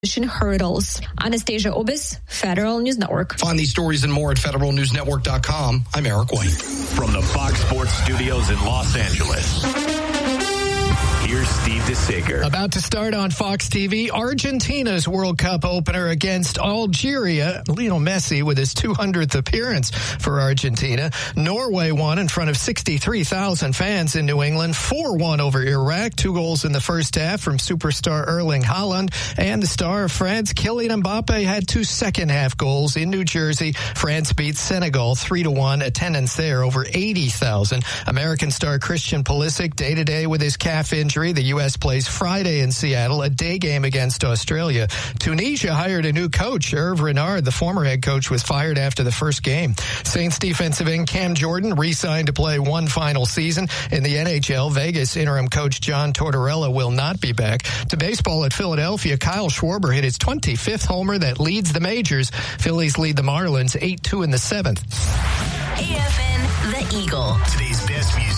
hurdles. Anastasia Obis, Federal News Network. Find these stories and more at federalnewsnetwork.com. I'm Eric White. From the Fox Sports Studios in Los Angeles, here's Steve DeSager. About to start on Fox TV, Argentina's World Cup opener against Algeria. Lionel Messi with his 200th appearance for Argentina. Norway won in front of 63,000 fans in New England. 4-1 over Iraq. 2 goals in the first half from superstar Erling Haaland. And the star of France, Kylian Mbappe, had 2 second-half goals in New Jersey. France beat Senegal 3-1. Attendance there over 80,000. American star Christian Pulisic day-to-day with his calf injury. The U.S. plays Friday in Seattle, a day game against Australia. Tunisia hired a new coach. Hervé Renard, the former head coach, was fired after the first game. Saints defensive end Cam Jordan re-signed to play one final season in the NHL. Vegas interim coach John Tortorella will not be back. To baseball at Philadelphia, Kyle Schwarber hit his 25th homer that leads the majors. Phillies lead the Marlins 8-2 in the 7th. AFN, The Eagle. Today's best music.